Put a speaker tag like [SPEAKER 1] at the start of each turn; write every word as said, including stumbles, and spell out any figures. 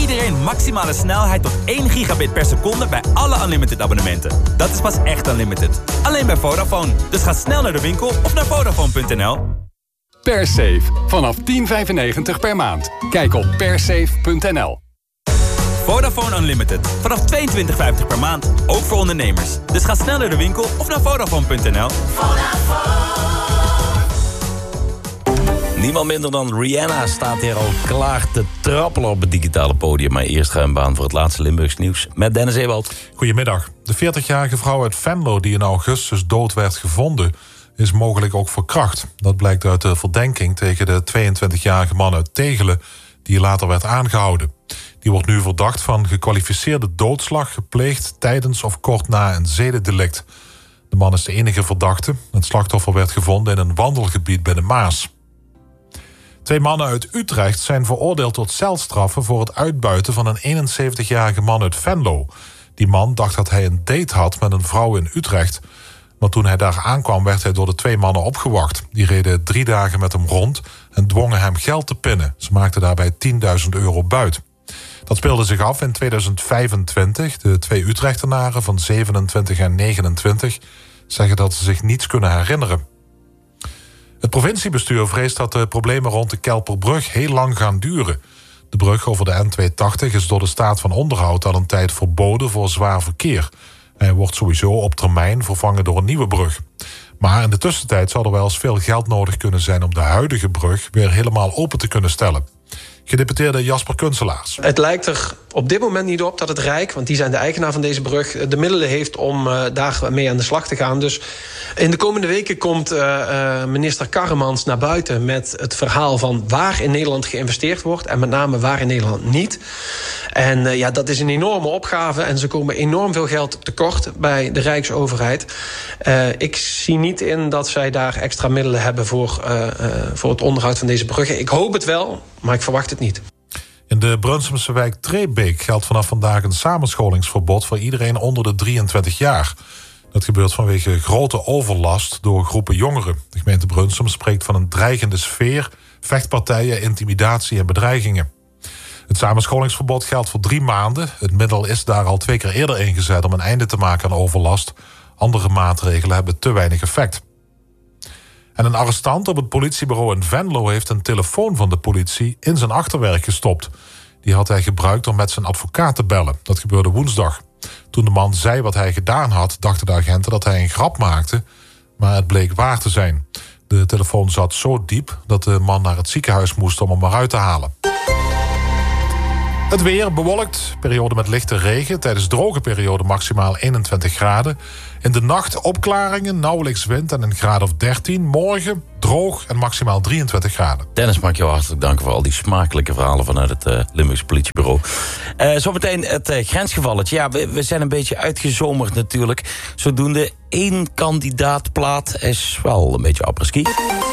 [SPEAKER 1] iedereen maximale snelheid tot één gigabit per seconde bij alle Unlimited abonnementen. Dat is pas echt Unlimited. Alleen bij Vodafone. Dus ga snel naar de winkel of naar Vodafone punt n l.
[SPEAKER 2] Persafe. Vanaf tien vijfennegentig per maand. Kijk op persafe punt n l.
[SPEAKER 1] Vodafone Unlimited. Vanaf tweeëntwintig vijftig per maand. Ook voor ondernemers. Dus ga snel naar de winkel of naar Vodafone punt n l.
[SPEAKER 3] Niemand minder dan Rihanna staat hier al klaar te trappelen op het digitale podium. Maar eerst ga een baan voor het laatste Limburgs nieuws met Dennis Ewald.
[SPEAKER 4] Goedemiddag. De veertigjarige vrouw uit Venlo die in augustus dood werd gevonden, is mogelijk ook verkracht. Dat blijkt uit de verdenking tegen de tweeëntwintigjarige man uit Tegelen, die later werd aangehouden. Die wordt nu verdacht van gekwalificeerde doodslag gepleegd tijdens of kort na een zedendelict. De man is de enige verdachte. Het slachtoffer werd gevonden in een wandelgebied bij de Maas. Twee mannen uit Utrecht zijn veroordeeld tot celstraffen voor het uitbuiten van een eenenzeventigjarige man uit Venlo. Die man dacht dat hij een date had met een vrouw in Utrecht. Maar toen hij daar aankwam werd hij door de twee mannen opgewacht. Die reden drie dagen met hem rond en dwongen hem geld te pinnen. Ze maakten daarbij tienduizend euro buit. Dat speelde zich af in tweeduizend vijfentwintig. De twee Utrechtenaren van zevenentwintig en negenentwintig zeggen dat ze zich niets kunnen herinneren. Het provinciebestuur vreest dat de problemen rond de Kelperbrug heel lang gaan duren. De brug over de N tweehonderdtachtig is door de staat van onderhoud al een tijd verboden voor zwaar verkeer. Hij wordt sowieso op termijn vervangen door een nieuwe brug. Maar in de tussentijd zal er wel eens veel geld nodig kunnen zijn om de huidige brug weer helemaal open te kunnen stellen. Gedeputeerde Jasper Kunselaars.
[SPEAKER 5] Het lijkt er op dit moment niet op dat het Rijk, want die zijn de eigenaar van deze brug, de middelen heeft om uh, daar mee aan de slag te gaan. Dus in de komende weken komt uh, uh, minister Karremans naar buiten met het verhaal van waar in Nederland geïnvesteerd wordt en met name waar in Nederland niet. En uh, ja, dat is een enorme opgave en ze komen enorm veel geld tekort bij de Rijksoverheid. Uh, ik zie niet in dat zij daar extra middelen hebben voor, uh, uh, voor het onderhoud van deze bruggen. Ik hoop het wel, maar ik verwacht het niet.
[SPEAKER 4] In de Brunsumse wijk Trebeek geldt vanaf vandaag een samenscholingsverbod voor iedereen onder de drieëntwintig jaar. Dat gebeurt vanwege grote overlast door groepen jongeren. De gemeente Brunsum spreekt van een dreigende sfeer, vechtpartijen, intimidatie en bedreigingen. Het samenscholingsverbod geldt voor drie maanden. Het middel is daar al twee keer eerder ingezet om een einde te maken aan overlast. Andere maatregelen hebben te weinig effect. En een arrestant op het politiebureau in Venlo heeft een telefoon van de politie in zijn achterwerk gestopt. Die had hij gebruikt om met zijn advocaat te bellen. Dat gebeurde woensdag. Toen de man zei wat hij gedaan had, dachten de agenten dat hij een grap maakte. Maar het bleek waar te zijn. De telefoon zat zo diep dat de man naar het ziekenhuis moest om hem eruit te halen. Het weer bewolkt, periode met lichte regen. Tijdens droge periode maximaal eenentwintig graden. In de nacht opklaringen, nauwelijks wind en een graad of dertien. Morgen droog en maximaal drieëntwintig graden.
[SPEAKER 3] Dennis, mag ik jou hartelijk danken voor al die smakelijke verhalen vanuit het uh, Limburgs politiebureau. Uh, zometeen het uh, grensgevalletje. Ja, we, we zijn een beetje uitgezomerd natuurlijk. Zodoende één kandidaatplaat is wel een beetje apres-ski.